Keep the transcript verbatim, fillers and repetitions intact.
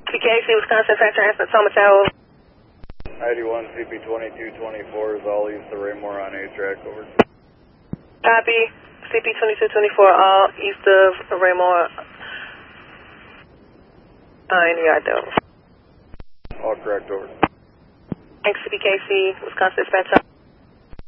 C P K C, Wisconsin Factory, Sonoma Tower. ninety-one C P twenty-two twenty-four is all east of Raymore on A-track, over. Copy. C P twenty-two twenty-four, all east of Raymore. Uh, any yard though. All correct, over. Thanks, C P K C, Wisconsin Dispatch.